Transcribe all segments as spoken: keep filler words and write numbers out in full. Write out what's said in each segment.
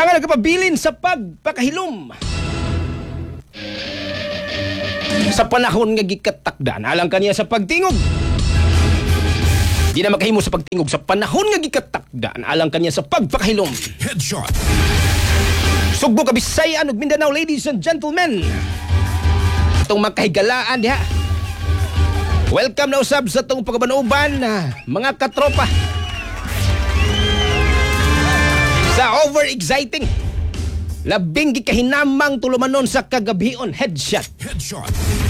Mga nagpabilin sa pagpakahilom sa panahon nga gikatakdan alang kaniya sa pagtingog. Di na makahimo sa pagtingog sa panahon nga gikatakdan alang kaniya sa pagpakahilom. Headshot. Sugbo ka Bisayan ug Mindanao, ladies and gentlemen. Itong makahigalaan diha. Welcome na usab sa itong pagkabanuban, mga katropa. Sa over-exciting, labing gikahinamang tulumanon sa kagabion. Headshot. Headshot.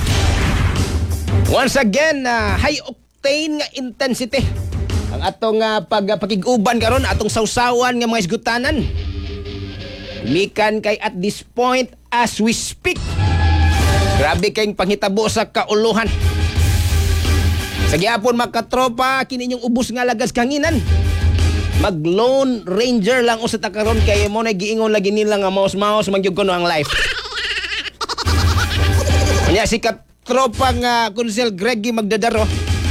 Once again, uh, high octane nga intensity ang atong uh, pagpakiguban karon, atong sausawan nga mga isgutanan. Mikan kay at this point as we speak, grabe kayong panghitabo sa kauluhan. Sa gihapon mga katropa, kini inyong ubos nga lagas kanginan. Mag Lone Ranger lang usa ta karon kay mo na giingon lagi nila nga maos-maos magyud kuno ang life. Kanya si katropa nga Kunsel Greggy magdadaro.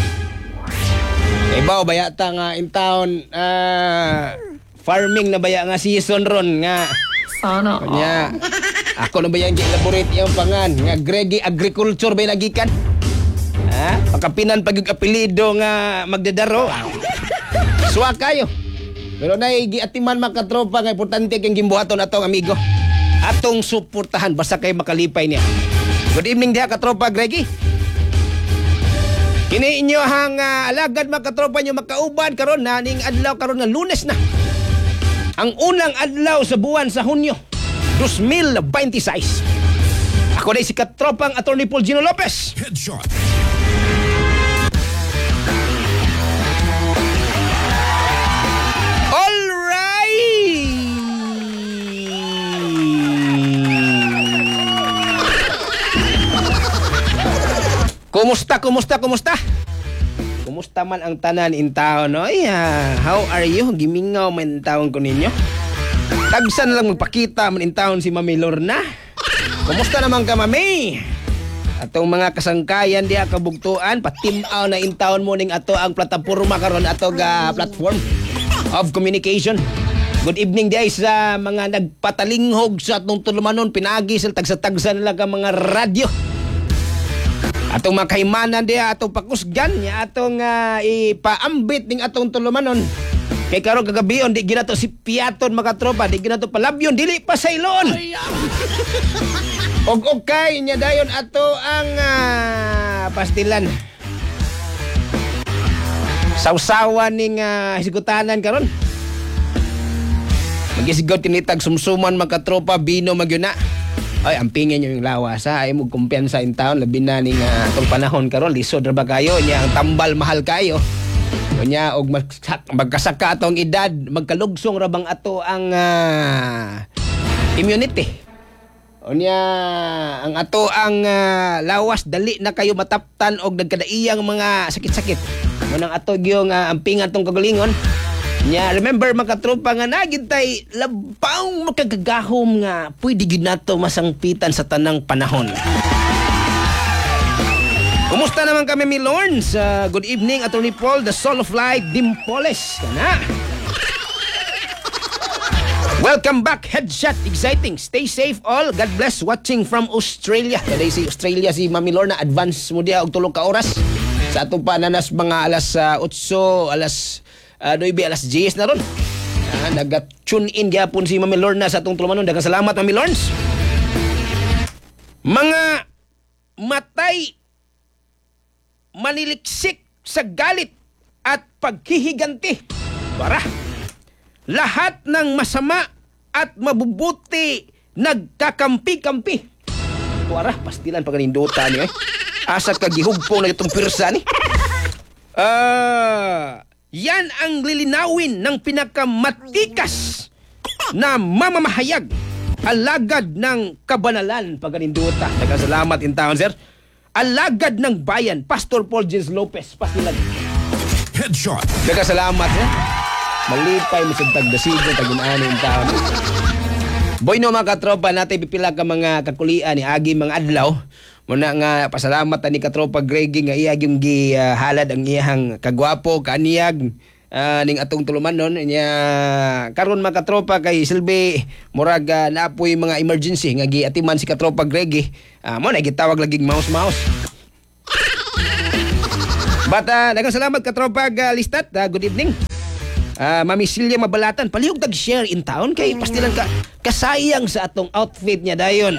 Ibaw bayata nga in town uh, farming na baya nga season ron nga. Sana. Kanya ako na ba yung elaborate yung pangan nga Greggy Agriculture ba nagikan? Ha? Pakapinan pag yung apelido nga magdadaro. Suwa kayo. Pero na giatiman mga katropa nga importante kang gimbuhaton atong amigo. Atong suportahan basta kay makalipay niya. Good evening diha katropa Greggy. Kini inyo hang uh, alagad mga katropa nyo makauban karon na ning adlaw karon nga Lunes na. Ang unang adlaw sa buwan sa Hunyo two thousand twenty-six. Ako na si katropang Attorney Paul Gino Lopez. Headshot. Kumusta, kumusta, kumusta? Kumusta man ang tanan in town, no? Yeah. How are you? Gimingaw man in town ko ninyo. Tagsan lang magpakita man in town si Mami Lorna. Kumusta naman ka, Mami? Atong mga kasangkayan diha kabugtuan, patimaw na in town mo ning ato ang plataporma karon ato ga platform of communication. Good evening diha sa mga nagpatalinghog sa atong tulumanon, pinagi sa tagsa-tagsa nila ka mga radyo. Atong makaimanan diya, atong pakusgan niya, atong uh, ipaambit ning atong tulumanon. Kay karon kagabion, di ginato si piaton mga tropa, di ginato palabyon, dili pa saylon. Og okay niya dayon ato ang uh, pastilan. Sausawan ning uh, hisigutanan karon. Magisigod tinitag sumsuman mga tropa, bino magyuna. Ay, ampingin nyo yung lawas, ha? Ay mo kumpiyansa in town, labi na ning uh, itong panahon karon, lisod ra ba kayo? Nya, ang tambal mahal kayo. Nya, og magkasaka atong edad, magkalugsong ra bang ato ang uh, immunity. Nya, ang ato ang uh, lawas, dali na kayo mataptan og nagkadaiyang mga sakit-sakit. Munang ato yung uh, ampingan tong kagalingon. Nya, remember mga tropa nga nagintay labaw makagagahom nga pwede gid nato masangpitan sa tanang panahon. Kumusta naman kami mi Lorns? Uh, good evening Attorney Paul, the soul of light Dimpoles kana. Welcome back, Headshot, exciting. Stay safe all. God bless, watching from Australia. Today si Australia si Mami Lorna, advance mo diha og tulo ka oras. Sa atong pananas mga alas uh, eight, alas Uh, Doibe alas ten na ron. Uh, Nag-tune in gyapon si Mami Lorna sa atong tulumanon. Daghang salamat Mami Lorns. Mga matay maniliksik sa galit at paghihiganti. Para lahat ng masama at mabubuti nagkakampi-kampi. Para pastilan paganinduta ni eh. Asa kagihugpong na itong pirsa ni. Ah... Uh, Yan ang lilinawin ng pinakamatikas na mamamahayag, alagad ng kabanalan paganinduta. Nagkasalamat in town, sir. Alagad ng bayan, Pastor Paul James Lopez, pastilan. Headshot. Nagkasalamat, sir. Malipay mo sa tagdasigo, taginaan in town. Boy no mga katropa natin, pipila ka mga kakulian ni Agi mga adlaw. Muna nga pasalamat ni katropa Greggy nga iyag yung gihalad uh, ang iyang kagwapo, kaniyag, uh, ning atong tuluman nun nya karon mga katropa kay silbi murag uh, naapoy mga emergency nga giatiman si katropa Greggy. Uh, mo na gitawag laging mouse-mouse. But uh, daghang salamat katropa uh, Listat. Uh, good evening. Uh, Mami Silya Mabalatan, palihog tag-share in town kay pastilan ka kasayang sa atong outfit niya dayon.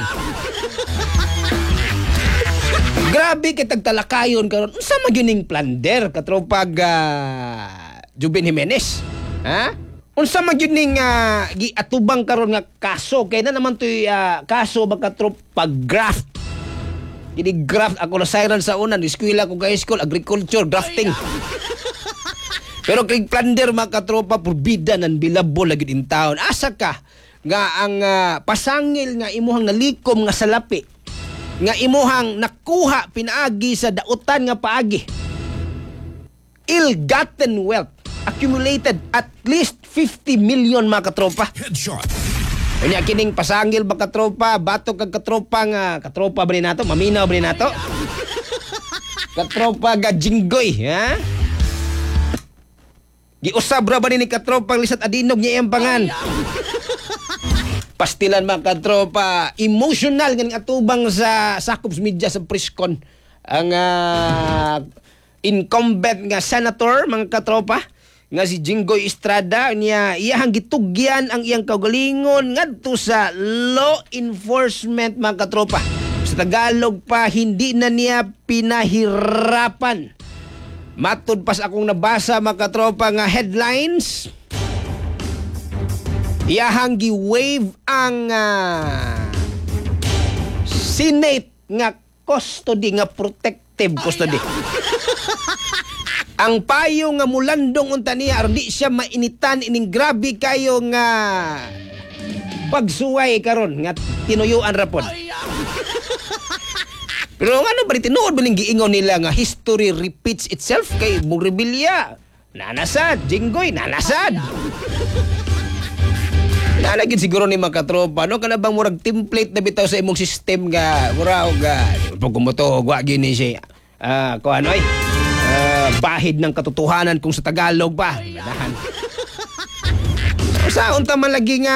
Grabe kay tagtalakayon karon. Unsa man gyuning plunder katropa uh, Juben Jimenez? Ha? Unsa man gyuning uh, giatubang karon nga kaso kay na naman toy uh, kaso ba katropa graft. Gini graft ako na siren sa una, eskwela ko kay school agriculture grafting. Pero kay plunder mga katropa purbida nan bilabo lagi in town. Asa ka nga ang uh, pasangil nga imuhang nalikom nga salapi nga imuhang nakuha pinaagi sa dautan nga paagi. Ill-gotten wealth accumulated at least fifty million mga katropa. Headshot. Unya kining pasangil ba katropa, batok kag katropa nga katropa ba ni nato, maminaw ba ni nato? Katropa ga Jinggoy, ha? Giusab ra ba ni katropa Lisat Adinog niya iyang pangan? Pastilan mga katropa, emotional nga atubang sa sakop sa media sa preskon ang uh, incumbent nga senator mga katropa nga si Jinggoy Estrada niya iyahang gitugyan ang iyang kaugalingon ngadto sa law enforcement mga katropa. Sa Tagalog pa hindi na niya pinahirapan. Matud pas akong nabasa mga katropa nga headlines. Iyahang gi-waive ang uh, Senate nga custody nga protective custody. Ang payo nga mulandong unta niya aron di siya mainitan ining grabe kayo nga pagsuway karon nga tinuyuan ra pod. Pero ano ba tinuod ba ning giingon nila nga history repeats itself kay Bugrebilya nanasad, Jinggoy nanasad. Nalagid siguro ni mga katropa no kana bang murag template na bitaw sa imong system nga murag ga pag kumoto wa gini siya. Ah, ko anoy? Uh, bahid ng katotohanan kung sa Tagalog ba. Madahan. Sa unta man lagi nga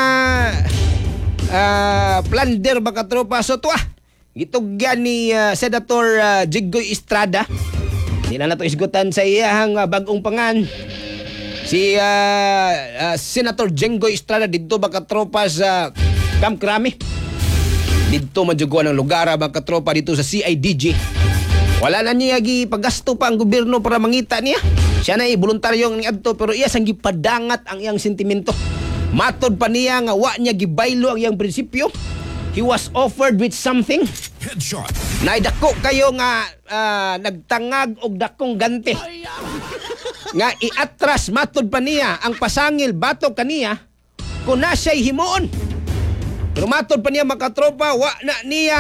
uh, plunder ba katropa so to ah. Gitugyan ni uh, Senator uh, Jinggoy Estrada. Hindi na nato isgutan sa iyang uh, bagong pangan. Si uh, uh, Senator Jinggoy Estrada dito ba katropa sa Camp Crame. Dito madjuguan ang lugar ba katropa dito sa C I D G. Wala na niya gipagasto pa ang gobyerno para mangita niya. Siya na voluntaryong niadto pero iya sang gipadangat ang iyang sentimento. Matod pa niya nga wa niya gibaylo ang iyang prinsipyo. He was offered with something. Headshot. Naidako kayo nga uh, nagtangag og dakong ganti. Nga iatras matod pa niya ang pasangil batok kaniya kung na siya'y himuon. Pero matod pa niya makatropa wa na niya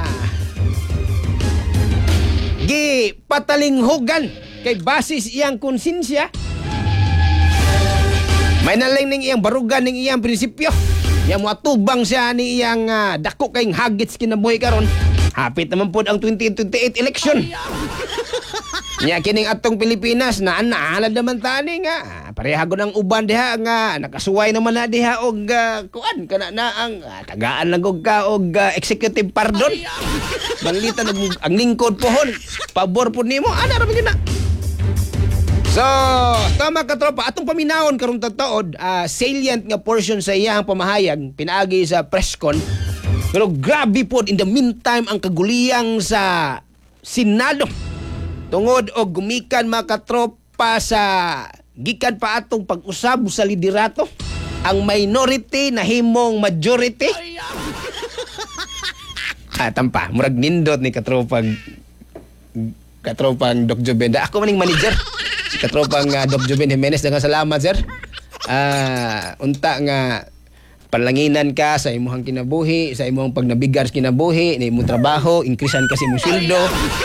gi patalinghugan kay basis iyang konsensya. May nalang ning iyang barugan ning iyang prinsipyo. Yang matubang siya ni iyang uh, dako kayong hagits kinabuhi karon. Hapit naman po ang twenty twenty-eight election. Nya kining atong Pilipinas na anaalad naman tani nga parehagod ang uban diha nga nakasuway naman na diha og uh, kuan kana na ang uh, tagaan lang og ka og uh, executive pardon. Manglitan ang, ang lingkod pohon. Pabor po nimo ana ra na. So, tama ka tropa, atong paminawon karong tagtuod, uh, salient nga portion sa iyang pamahayag pinaagi sa presscon. Pero grabe po in the meantime ang kaguliyang sa Senado. Tungod og gumikan mga katropa sa gikan pa atong pag-usab sa liderato. Ang minority na himong majority. Ah, tampa, murag nindot ni katropang katropang Doc Jobenda. Ako maning manager. Si katropang uh, Doc Juben Jimenez. Daghang salamat, sir. Ah, uh, unta nga palanginan ka sa imong kinabuhi, sa imong pagnabigar sa kinabuhi, ni imong trabaho, increasean ka sa imong sweldo.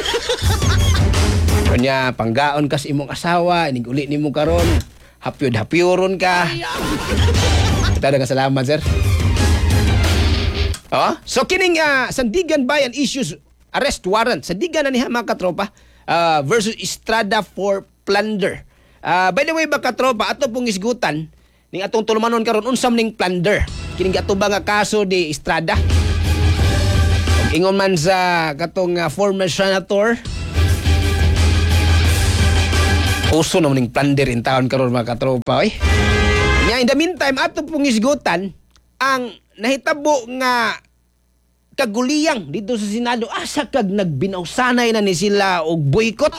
Kanya panggaon ka sa imong asawa, inig uli nimo karon, hapyod-hapyoron ka. Kita daghang salamat, sir. Oh, so kining uh, Sandigan Bayan issues arrest warrant. Sandigan na niya mga katropa uh, versus Estrada for plunder. Ah, by the way ba katropa, ato pong isgutan ning atong tulumanon karon unsam ning plunder. Kining atuba nga kaso di Estrada. Ug ingon man sa katong uh, former senator, uso naman ning plunder in town karon mga katropa oy. Nya in the meantime ato pong isgutan ang nahitabo nga kaguliyang dito sa Senado, asa kag nagbinawsanay na ni sila og boycott.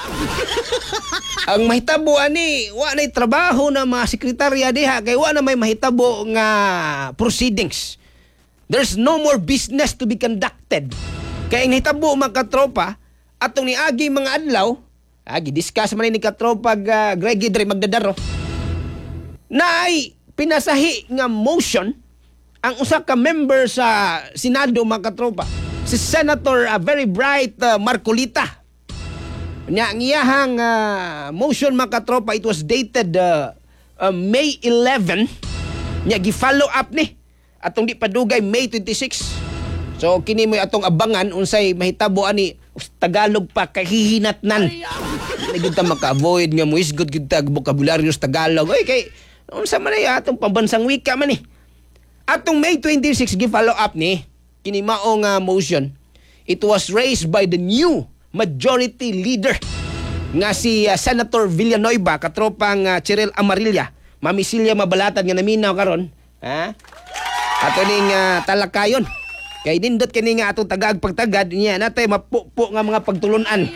Ang mahitabo ani wa nay trabaho na mga sekretarya diha kay wa na may mahitabo nga proceedings. There's no more business to be conducted. Kay ang hitabo mga katropa atong niagi mga adlaw, agi discuss man ni katropa uh, Greggy Dre Magdadaro. Naay pinasahi nga motion ang usa ka member sa Senado mga katropa, si Senator uh, very bright uh, Marcolita. Nya ang iyahang uh, motion mga katropa, it was dated uh, uh, May eleventh. Nya gi-follow up ni atong di padugay May twenty-sixth. So kini mo atong abangan unsay mahitabo ani Tagalog pa kahihinatnan. Hindi gid ta maka-avoid nga mo is good gid ta vocabulary sa Tagalog. Oy kay unsa man ay atong pambansang wika man ni. Atong May twenty-sixth gi-follow up ni kini maong uh, motion. It was raised by the new majority leader nga si uh, Senator Villanueva katropang uh, Cheryl Amarilla, mamisilya mabalatan nga naminaw karon, ha? Ato ning uh, talakayon. Kay nindot kini nga atong tagag pagtagad niya natay mapupo nga mga pagtulunan.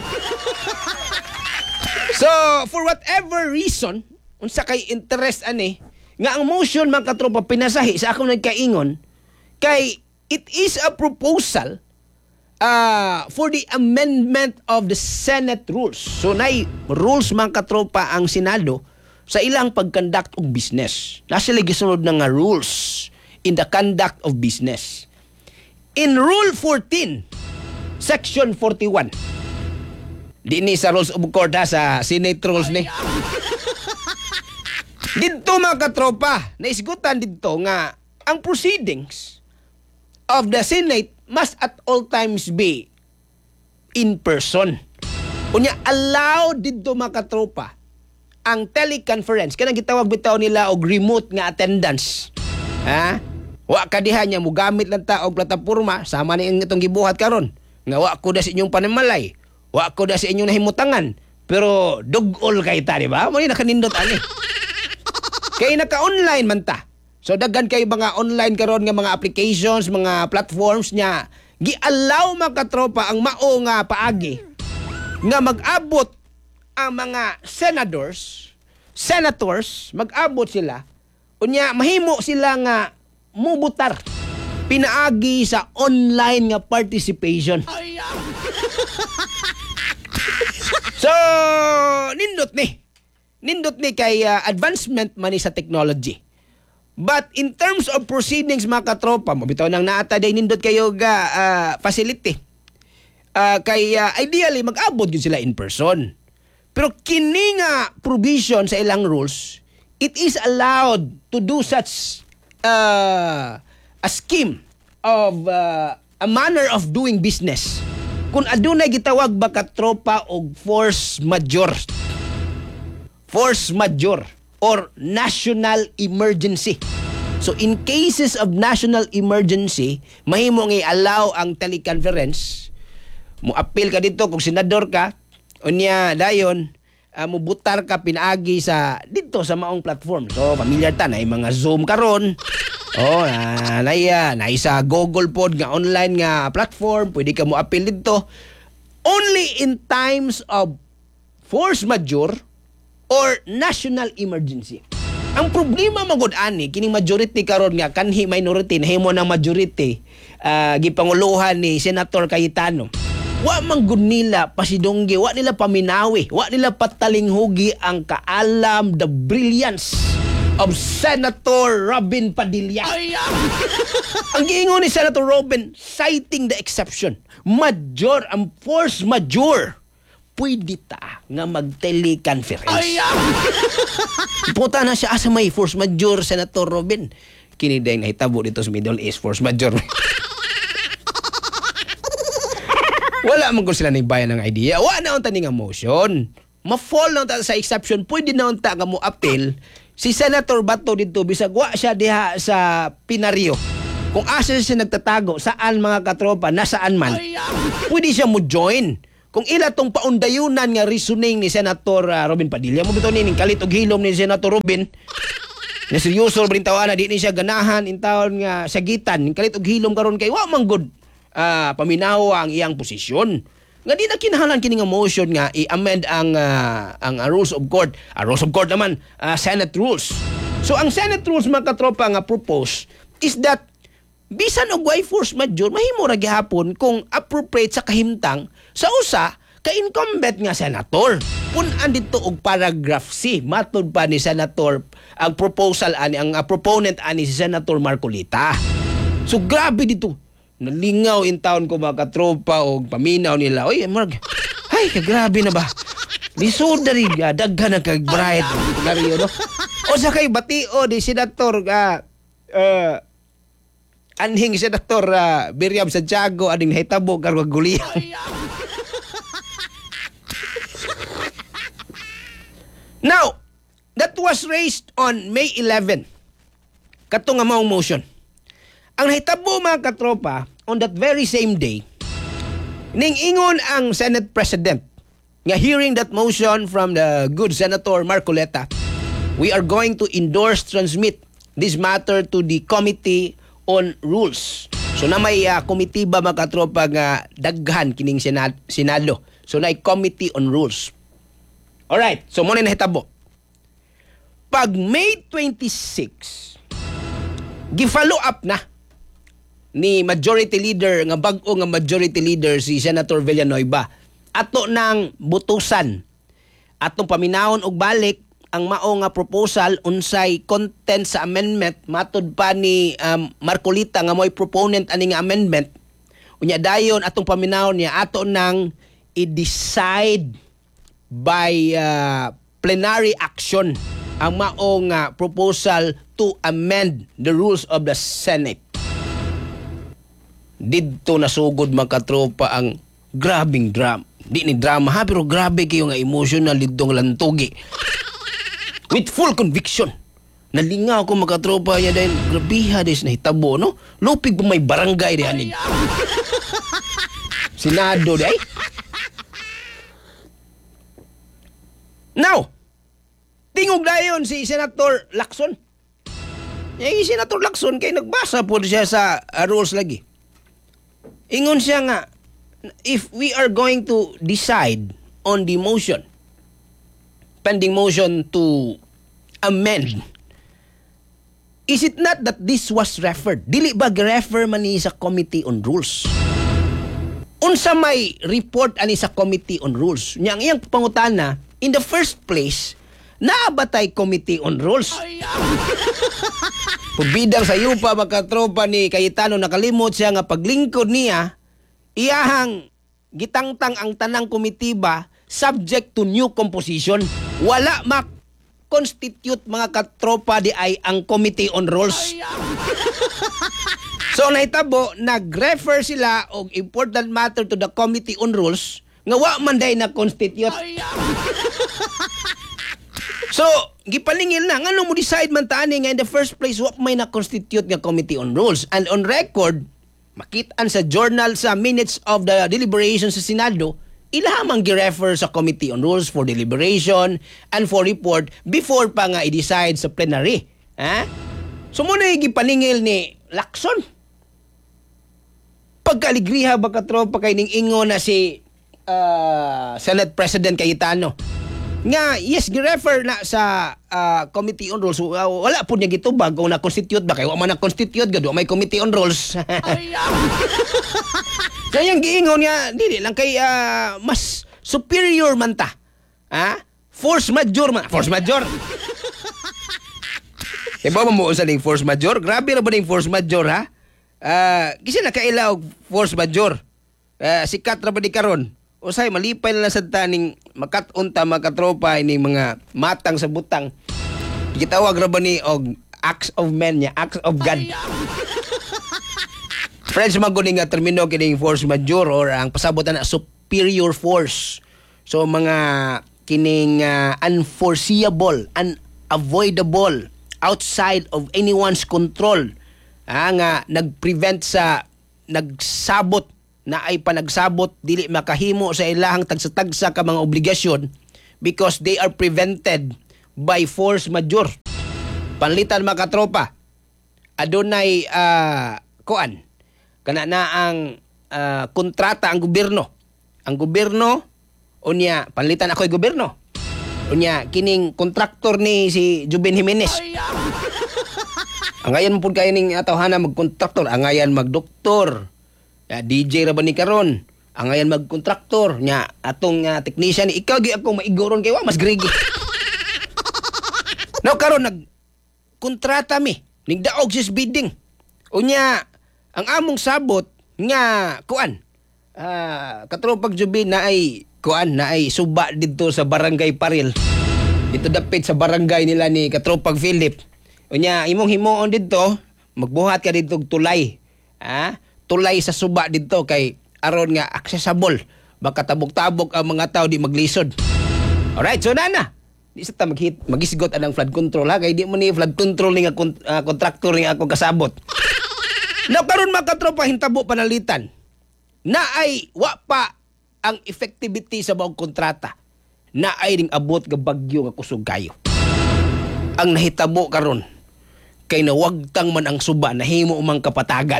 So, for whatever reason, unsa kay interest ani nga ang motion mga katropa pinasahi sa akong nagkaingon kay it is a proposal uh, for the amendment of the Senate rules. So nay rules mga katropa ang Senado sa ilang pagconduct og business. Nasa gisunod na nga rules in the conduct of business. In Rule fourteen, Section forty-one. Di ni sa rules of court ha, sa Senate rules ni. Dito mga katropa, naisgutan dito nga ang proceedings of the Senate must at all times be in person. Unya, allow dito mga katropa ang teleconference. Kanang gitawag bitaw nila og remote nga attendance. Ha? Wa ka diha niya mo gamit lang ta og plataporma sama ni ang itong gibuhat karon. Nga wa ko da sa inyong panimalay. Wa ko da sa inyong nahimutangan. Pero dugol kay ta, di ba? Mo ni nakanindot ani. Kay naka-online man ta. So daghan kay mga online karon nga mga applications, mga platforms niya gi-allow mga katropa ang mao nga paagi nga mag-abot ang mga senators, senators mag-abot sila unya mahimo sila nga mubutar pinaagi sa online nga participation. So nindot ni Nindot ni kay uh, advancement man ni sa technology. But in terms of proceedings mga katropa, mabitaw nang naata day nindot kayo ga uh, facility. Uh, kay uh, ideally mag-abot yun sila in person. Pero kini nga provision sa ilang rules, it is allowed to do such uh, a scheme of uh, a manner of doing business. Kung adunay gitawag ba katropa og force majeure. Force majeure or national emergency. So in cases of national emergency, mahimo nga i-allow ang teleconference. Mo appeal ka dito kung senador ka, unya dayon uh, mo butar ka pinaagi sa dito sa maong platform. So familiar ta na mga Zoom karon. Oh, na na, na isa Google pod nga online nga platform, pwede ka mo appeal dito. Only in times of force majeure or national emergency. Ang problema magud ani kining majority karon nga kanhi minority nahimo ng majority uh, gipanguluhan ni Senator Cayetano. Wa man gud nila pasidonggi, wa nila paminawi, wa nila patalinghugi ang kaalam, the brilliance of Senator Robin Padilla. Ang giingon ni Senator Robin, citing the exception, major ang force majeure, pwede ta nga mag-teleconference. Puta na siya asa may force majeure, Senator Robin. Kini day nga hitabo dito sa Middle East, force majeure. Wala man ko sila nagbayan ng idea. Wa na unta ni nga motion. ma-fall lang ta sa exception, pwede na unta ka mo appeal si Senator Bato dito bisag wa siya diha sa Pinaryo. Kung asa siya nagtatago, saan mga katropa, nasaan man, pwede siya mo join. Kung ila tong paundayunan nga reasoning ni Senator uh, Robin Padilla, mo bitaw ni kalit og hilom ni Senator Robin. Na seryoso rin tawana, di ni siya ganahan in taon nga sagitan, ning kalit og hilom karon kay wa man gud uh, paminawa ang iyang posisyon. Nga di na kinahanglan kini nga motion nga i-amend ang uh, ang uh, rules of court. Uh, rules of court naman, uh, Senate rules. So ang Senate rules mga katropa nga propose is that bisan og way force majeure mahimo ra gihapon kung appropriate sa kahimtang sa usa ka incumbent nga senator. Pun-an dito og paragraph C matud pa ni Senator ang proposal ani ang uh, proponent ani si Senator Marcolita. So grabe dito. Nalingaw in town ko mga katropa o paminaw nila. Oy, Marg, ay, kagrabe na ba? Lisod na rin, uh, daghan na kag-bright. No? O sa kay batio di Senator, uh, uh, anhing Senator uh, Miriam Santiago, aning nahitabo, karwag guliyaw. Now, that was raised on May eleventh. Kato nga maong motion. Ang nahitabo mga katropa, on that very same day, ning-ingon ang Senate President nga hearing that motion from the good Senator Marcoleta, we are going to endorse, transmit this matter to the Committee on Rules. So na may uh, committee ba mga katropa nga daghan kining Senado. Senado. So na Committee on Rules. Alright, so muna nahitabo. Pag May twenty-sixth, gi-follow up na ni Majority Leader, nga bag-o nga Majority Leader si Senator Villanueva. Ato nang butusan. Atong paminawon og balik ang mao nga proposal unsay content sa amendment matud pa ni um, Marcolita nga mo'y proponent ani nga amendment. Unya dayon atong paminawon niya ato nang i-decide by uh, plenary action ang mao nga proposal to amend the rules of the Senate. Dito nasugod mga katropa ang grabing drama. Di ni drama ha, pero grabe kayo nga emotional dito nga lantugi. With full conviction. Nalingaw ko mga katropa niya dahil grabiha des na hitabo, no? Lupig pa may barangay di anig. Senado di ay. Now, tingog dayon si Senator Lacson. Yung Senator Lacson kay nagbasa po siya sa uh, rules lagi. Ingon siya nga, if we are going to decide on the motion, pending motion to amend, is it not that this was referred? Dili ba refer man ni sa Committee on Rules? Unsa may report ani sa Committee on Rules? Yang iyang pangutana, in the first place, naabatay Committee on Rules. Pubidang sa iyo pa makatropa ni Cayetano, nakalimot siya nga paglingkod niya, iyahang gitangtang ang tanang komitiba subject to new composition. Wala mak-constitute mga katropa di ay ang Committee on Rules. So nahitabo, nag-refer sila og important matter to the Committee on Rules nga wa man day na-constitute. So, gipalingil na, ngano mo decide man taani nga in the first place, what may na-constitute nga Committee on Rules. And on record, makitaan sa journal sa minutes of the deliberation sa Senado, ilahamang gi-refer sa Committee on Rules for deliberation and for report before pa nga i-decide sa plenary. Ha? So, muna yung gipalingil ni Lacson. Pagkaligriha ba katropa kay ning ingo na si uh, Senate President Cayetano nga yes gi-refer na sa uh, Committee on Rules. Uh, wala po niya gitubag kung na-constitute ba kayo man na-constitute gado may Committee on Rules. So yung giingon niya dili lang kay uh, mas superior man ta. Ha? Force majeure man. Force majeure. Iba mo mo sa ning force majeure. Grabe ra ba ning force majeure ha? Ah, uh, kasi nakailaw force majeure. Uh, sikat ra ba di karon? Usay malipay na lang sa taning makatunta makatropa ini mga matang sa butang. Gitawag ra ba ni og acts of men niya, acts of God. Friends, maguni nga termino kining force majeure or ang pasabotan na superior force. So mga kining uh, unforeseeable, unavoidable, outside of anyone's control. Ah, nga nagprevent sa nagsabot na ay panagsabot dili makahimo sa ilahang tagsa-tagsa ka mga obligasyon because they are prevented by force majeure. Panlitan mga katropa, adunay uh, kuan kana na ang uh, kontrata ang gobyerno. Ang gobyerno unya panlitan ako'y gobyerno. Unya kining kontraktor ni si Juben Jimenez. Angayan mo pud kay ning atawhana magkontraktor, angayan magdoktor. Ya, D J ra ba ni karon? Angayan magkontraktor nya atong uh, technician ikaw gi ako maigoron kay wa mas grigi. No karon nag kontrata mi, nigdaog sis bidding. Unya ang among sabot nga kuan. Ah, uh, katropag Jubi na ay kuan na ay suba dito sa Barangay Paril. Dito dapit sa barangay nila ni katropag Philip. Unya imong himuon dito, magbuhat ka dito og tulay. Ha? Tulay sa suba dito kay aron nga accessible. Baka tabok-tabok ang mga tao di maglisod. Alright, so nana. Di sa ta maghit magisgot anang flood control ha kay di mo ni flood control ni nga kont- uh, contractor ni ako kasabot. Now karon mga katropa hintabo panalitan. Na ay wa pa ang effectivity sa bawang kontrata. Na ay ring abot nga bagyo nga kusog kayo. Ang nahitabo karon kay nawagtang man ang suba nahimo mang kapatagan.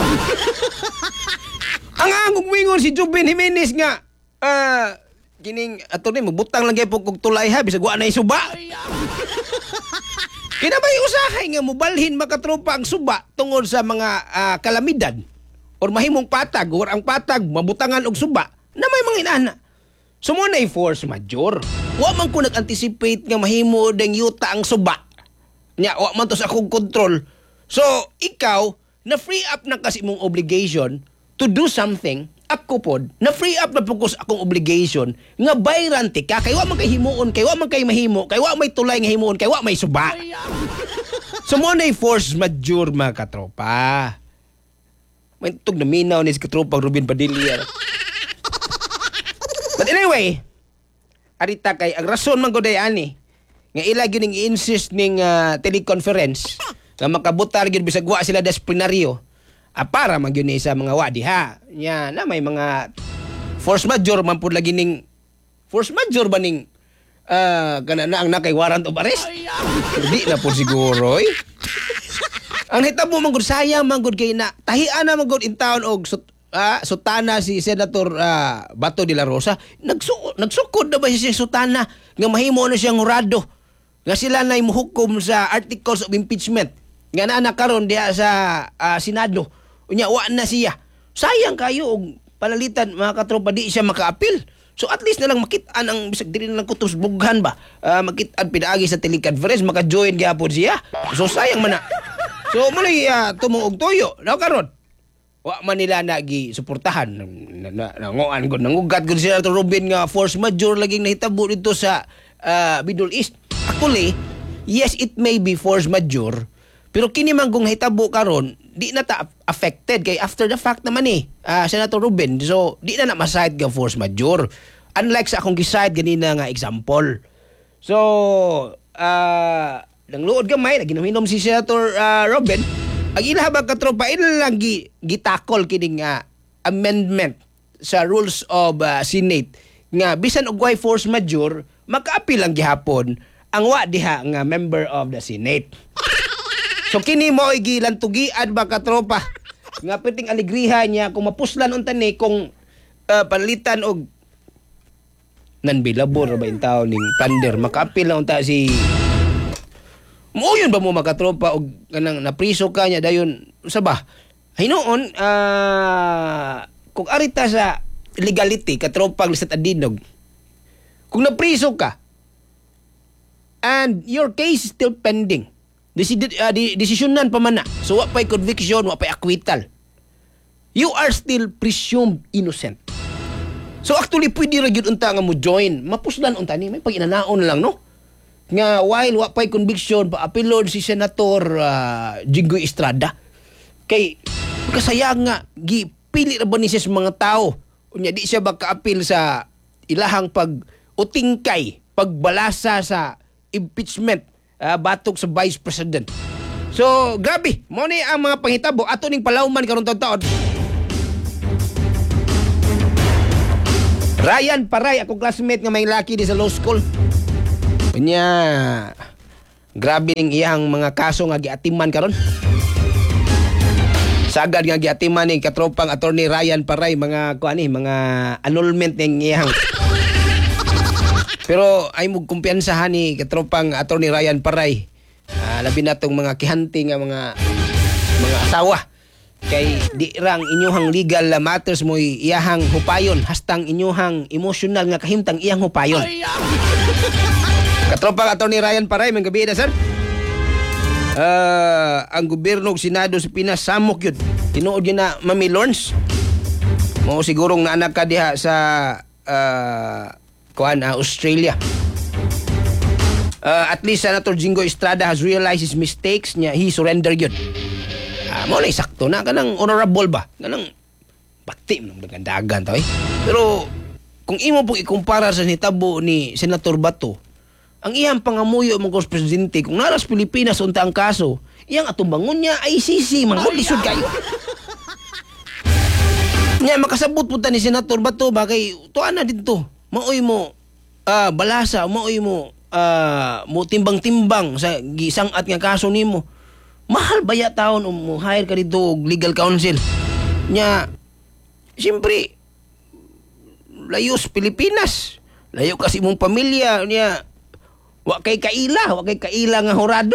Ang angog wingon si Juben Jimenez nga uh, kining ato ni magbutang lang gyud kog tulay ha bisag wa na suba. Kinabay usahay nga mobalhin makatropa ang suba tungod sa mga uh, kalamidad or mahimong patag or ang patag mabutangan og suba na may mga inana. Sumo na force majeure. Wa man ko nag-anticipate nga mahimo deng yuta ang suba. Nya wa man to sa akong control. So ikaw na free up na kasi mong obligation to do something. Ako pod na free up na focus akong obligation nga bayrante ka kay wa man kay himuon kay wa man kay mahimo kay wa may tulay nga himuon kay wa may suba. Sumo na force majeure mga katropa. May tug na minaw ni si katropang Ruben Padilla. But anyway, arita kay ang rason man gud ani nga ila gyud ning i-insist ning uh, teleconference nga makabutar gyud bisag wa sila disciplinaryo ah, para man gyud ni sa mga wadi ha. Nya na may mga force majeure man pud lagi ning force majeure ba ning uh, kana na ang nakay warrant of arrest. Di na pud siguro eh. Ang hitabo man gud sayang man gud kay na tahian na man gud in town og sut, uh, sutana si Senator uh, Bato de la Rosa. Nagsu nagsukod na ba siya sutana nga mahimo na siyang hurado nga sila na imuhukom sa articles of impeachment nga naa karon diha sa uh, Senado. Unya wa na siya. Sayang kayo og panalitan mga katropa di siya maka-appeal. So at least na lang makit-an ang bisag dili na lang kutos bughan ba. Uh, makit-an pinaagi sa teleconference maka-join gyapon siya. So sayang man na. So mulay uh, tumuog toyo na karon. Wa man nila nagi suportahan nangoan gud nangugat gud sila to Ruben nga force majeure laging nahitabo dito sa uh, Middle East. Actually, yes it may be force majeure pero kini man kung nahitabo karon di na ta affected kay after the fact naman eh uh, Senator Ruben. So di na na masayad nga force majeure unlike sa akong gisayad ganina nga example. So uh, nang luod gamay naginom-inom si Senator uh, Ruben. Ang ila ba katropa ila lang gi, gitakol kining uh, amendment sa rules of uh, Senate nga bisan og way force majeure maka-appeal lang gihapon ang wa diha nga member of the Senate. So kini mo gilantugian ba katropa nga piting aligriha niya kung mapuslan unta ni kung uh, palitan og non-billable ba in taon ning pander maka-appeal lang unta si mo yun ba mo makatropa og kanang napriso ka nya dayon sa ba hinoon uh, kung arita sa legality katropa lisat adinog kung napriso ka and your case is still pending Desi- uh, desisyonan pa man na so wa pay conviction wa pay acquittal you are still presumed innocent. So actually pwede ra gyud unta nga mo join mapuslan unta ni may pag-inanaon lang no nga while wa pay conviction pa apilon si Senator uh, Jinggoy Estrada kay kasayang nga gipili ra ba ni siya sa mga tao unya di siya ba ka-appeal sa ilahang pag utingkay pagbalasa sa impeachment ah, batok sa Vice President. So, grabe. Mo ni ang mga pangitabo ato ning palawman karon taon-taon. Ryan Paray, ako classmate nga may laki di sa law school. Kanya, grabe ning iyang mga kaso nga giatiman karon. Sagad nga giatiman ni katropang attorney Ryan Paray mga kuani, mga annulment ning iyang. Pero ay mo kumpiyansahan ni katropang attorney Ryan Paray. Ah, labi na tong mga kihanti nga mga mga asawa. Kay di rang inyuhang legal matters mo iyahang hupayon hastang inyuhang emotional nga kahimtang iyang hupayon. Katropang attorney Ryan Paray, may gabi na sir. Uh, ang gobyerno ug Senado sa Pinas samok yun. Tinuod yun na Mami Lawrence. Mo sigurong naanak ka diha sa uh, kuan uh, Australia. Uh, at least Senator Jingo Estrada has realized his mistakes niya. He surrendered yun. Uh, mo na isakto na kanang honorable ba? Kanang bakti ng dagan to eh. Pero kung imo pong ikumpara sa nitabo ni Senator Bato, ang iyang pangamuyo mga presidente kung naras Pilipinas unta ang kaso, iyang atumbangon niya I C C manghod lisod kayo. Nya makasabot punta ni Senator Bato ba kay tuan na dito. Maoy mo ah, balasa, maoy mo ah, mo timbang-timbang sa gisang-at nga kaso nimo. Mahal ba ya taon um, mo hire ka dito og legal counsel? Nya siyempre layos Pilipinas. Layo kasi mong pamilya niya. Wa kay kaila, wa kay kaila nga horado.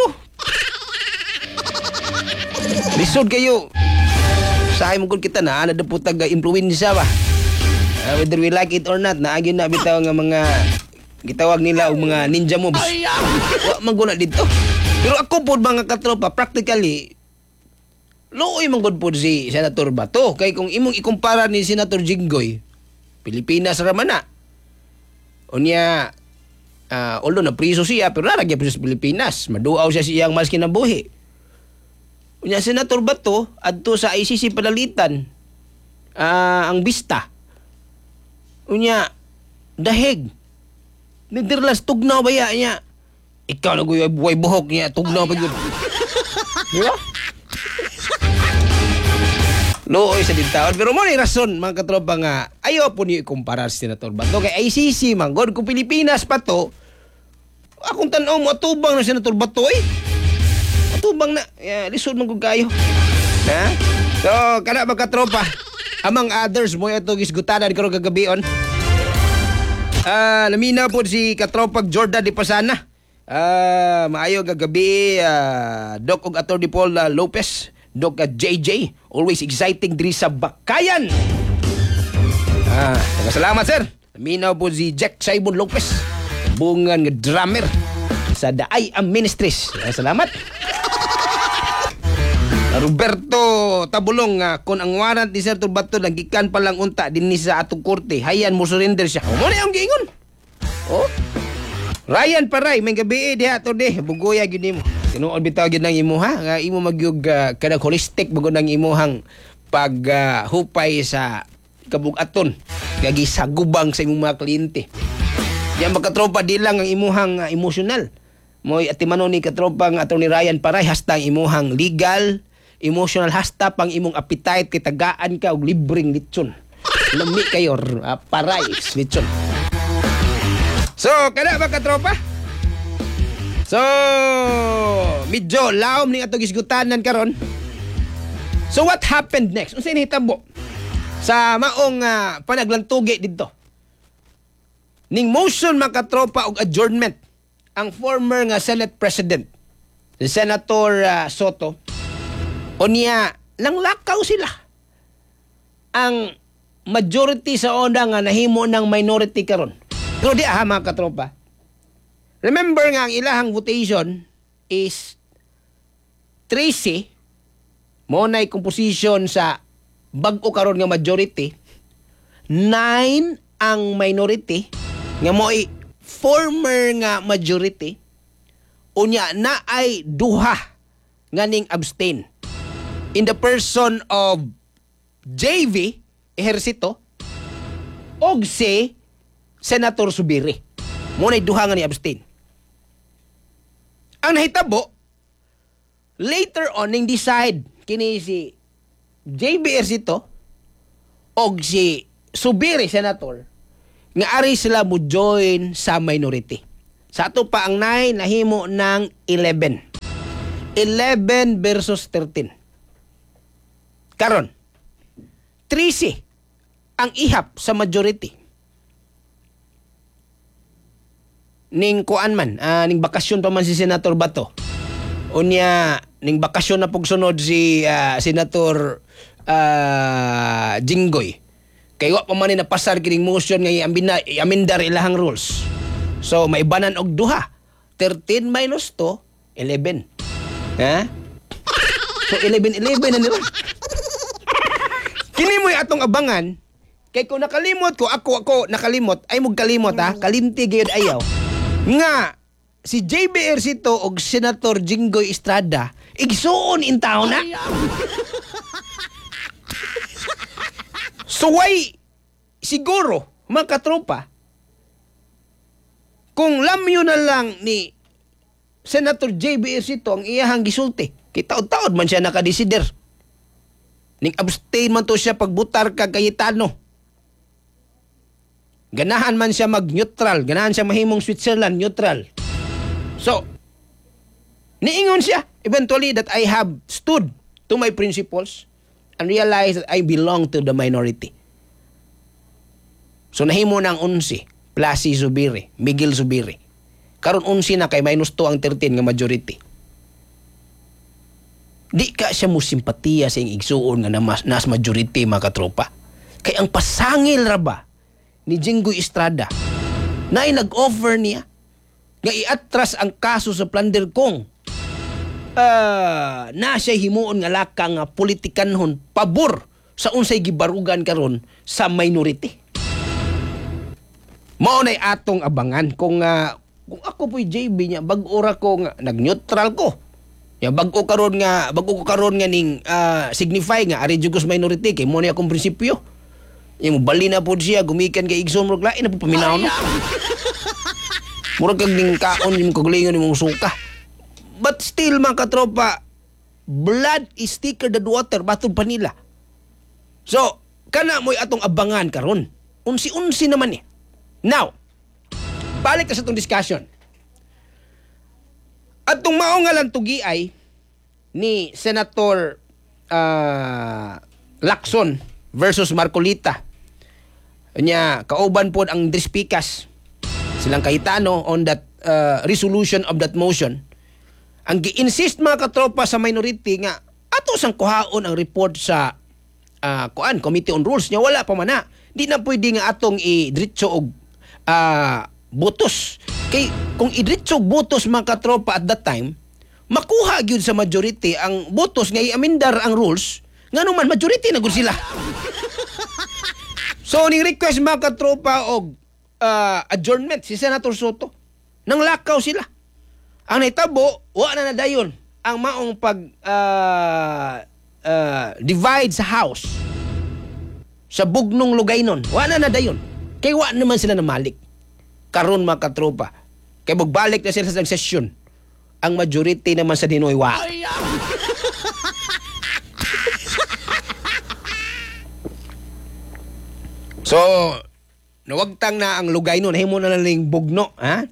Lisod kayo. Sahay mo kung kita na, na deputag influensya ba? Uh, whether we like it or not, naagin na bitaw nga mga gitawag nila og mga ninja moves. Wa maguna dito. Pero ako po mga katropa, practically, looy manggod po si Senator Bato. Kay kung imong ikumpara ni Senator Jinggoy, Pilipinas raman na. Unya, uh, although na priso siya, pero naragya priso sa Pilipinas. Maduaw siya siyang mas kinabuhi. Unya, Senator Bato, adto sa I C C Padalitan, uh, ang bista. Unya, dahig. Netherlands, tugnaw ba ya niya? Ikaw na guyo buhay buhok niya, tugnaw ba yun? Diba? Looy sa dintaon. Pero mo ni rason, mga katropa nga, ayaw po niyo ikumpara si Senator Bato. Kay I C C, man, God, kung Pilipinas pa to, akong tanaw mo, atubang na Senator Bato eh. Atubang na, yeah, lisod man kung kayo. Ha? So, kada mga katropa, among others, mo ito gisgutanan karong kagabion. Ah, naminaw po si katropag Jordan Di Pasana. Ah, maayo gagabi, ah, Doc og Attorney Paul uh, Lopez, Doc uh, J J, always exciting diri sa Bakayan. Ah, salamat sir. Naminaw po si Jack Simon Lopez, bungan nga drummer sa The I Am Ministries. Ah, salamat. Roberto Tabulong, uh, kung ang warrant ni Senator Bato nagikan pa lang unta din ni sa atong korte, hayan mo surrender siya. O mo na yung giingon. Oh. Ryan Paray, may gabi diha to de, bugoya gyud nimo. Tinuod bitaw gyud nang imo ha, nga imo magyug uh, kanang holistic bago nang imuhang pag uh, hupay sa kabugaton. Kaya gisagubang sa imong mga kliyente. Diyan magkatropa di lang ang imuhang uh, emotional. Moy atimanon ni katropa nga atong ni Ryan Paray hasta ang imuhang legal, emotional hasta pang imong appetite kay tagaan ka og libreng litson. Lami kayo uh, Paray litson. So, kada ba katropa? So, medyo laom ning atong gisgutanan karon. So, what happened next? Unsay nahitabo sa maong uh, panaglantugi didto? Ning motion makatropa og adjournment ang former nga Senate President, si Senator uh, Soto, unya langlakaw sila. Ang majority sa ona nga nahimo ng minority karon. Pero di ah, mga katropa. Remember nga ang ilahang votation is thirty mo na'y composition sa bag-o karon nga majority, nine ang minority nga mo'y former nga majority, unya na ay duha nga ning abstain in the person of J V Ejercito og si Senator Subiri. Mo na duha nga ni abstain. Ang nahitabo, later on ning decide kini si J B Ejercito og si Zubiri senator nga ari sila mo join sa minority. Sa ato pa ang nine nahimo ng eleven. eleven versus thirteen. Karon, thirteen ang ihap sa majority. Ning kuan man, uh, ning bakasyon pa man si Senator Bato. Unya, ning bakasyon na pagsunod si uh, Senator uh, Jinggoy. Kay wa pa man ni napasar kining motion nga iambina iamendar ilahang rules. So maibanan og duha. thirteen minus two, eleven. Ha? So eleven eleven na nila. Kini mo'y atong abangan. Kay kung nakalimot ko, ako ako nakalimot, ay mong kalimot ha, kalimti gayud ayaw. Nga si J B Ejercito og Senator Jinggoy Estrada igsuon in taon na. So why siguro mga katropa kung lamyo na lang ni Senator J B Ejercito ang iyahang gisulti, kitaod-taod man siya nakadesider. Ning abstain man to siya pagbutar kag Cayetano. Ganahan man siya mag-neutral, ganahan siya mahimong Switzerland neutral. So, niingon siya eventually that I have stood to my principles and realized that I belong to the minority. So, nahimo ng unsi, Plasi Zubiri, Miguel Zubiri. Karon unsi na kay minus two ang thirteen nga majority. Di ka siya mo simpatiya sa iyong igsuon nga nas, nas majority mga katropa. Kay ang pasangil ra ba ni Jinggoy Estrada na ay nag-offer niya nga iatras ang kaso sa plunder kung uh, na siya himuon nga laka nga politikanhon pabor sa unsay gibarugan karon sa minority. Mao nay atong abangan kung uh, kung ako po'y J B niya bag-o ra ko nga nag-neutral ko. Ya bag-o karon nga bag-o ko karon nga ning uh, signify nga ari jugos minority kay mo ni akong prinsipyo. Yung bali na po siya, gumikan kay Igsoon, murag lain na po paminaw no. Murag kag ning kaon, yung kagulingan yung suka. But still, mga katropa, blood is thicker than water, batong pa nila. So, kana mo'y atong abangan karon. Unsi-unsi naman eh. Now, balik ka sa itong discussion. Atong mao nga lang tugi ay ni Senator uh, Lacson versus Marcolita. Nya kauban pod ang Drispikas silang Cayetano on that uh, resolution of that motion. Ang gi-insist mga katropa sa minority nga ato sang kuhaon ang report sa uh, kuan Committee on Rules nya wala pa man na. Di na pwede nga atong i-diretso og uh, botos. Kay kung i-diretso og botos mga katropa at that time makuha gyud sa majority ang botos nga i-amendar ang rules nganuman majority na gud sila. So, ni-request mga katropa og uh, adjournment si Senator Soto. Nang lakaw sila. Ang naitabo, wa na nadayon ang maong pag uh, uh, divide sa house sa bugnong lugaynon. Wa na nadayon. Kay wa naman sila namalik. Karon mga katropa. Kay magbalik na sila sa session. Ang majority naman sa Dinoy wa. So, nawagtang na ang lugay nun. Himo na lang bugno, ha?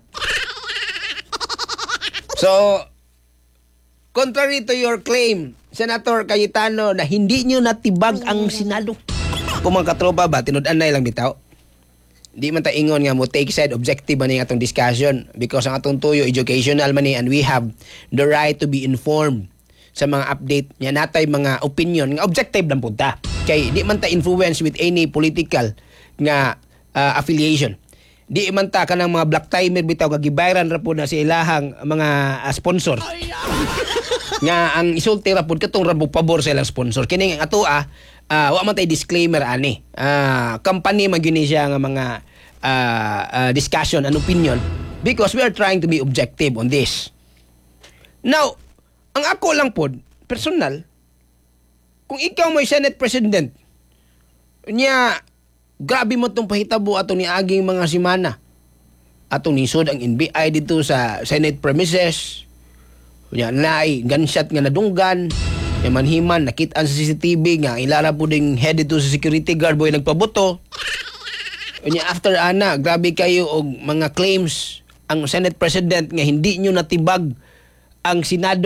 So, contrary to your claim, Senator Cayetano, na hindi nyo natibag ang Senado. Kung mga katropa ba, tinudan na lang bitaw. Di man ta ingon nga mo take side objective man yung atong discussion because ang atong tuyo educational man ni and we have the right to be informed sa mga update niya natay mga opinion nga objective lang punta. Kay di man ta influence with any political nga uh, affiliation. Di man ta kanang mga black timer bitaw kagibayran ra pud na sa ilahang mga uh, sponsor. Nga ang isulti ra pud katong ra pabor sa ilang sponsor. Kini ang ato ah uh, wa man tay disclaimer ani. Uh, company man gyud siya nga mga uh, uh, discussion and opinion because we are trying to be objective on this. Now, ang ako lang pod personal kung ikaw may Senate President niya grabe mo tong pahitabo ato ni aging mga simana atong nisod ang N B I dito sa Senate premises. Unya naay gunshot nga nadunggan. Yung manhiman nakita sa C C T V nga ilala po ding head dito sa security guard boy nagpabuto. Unya after ana, grabe kayo og mga claims ang Senate President nga hindi nyo natibag ang Senado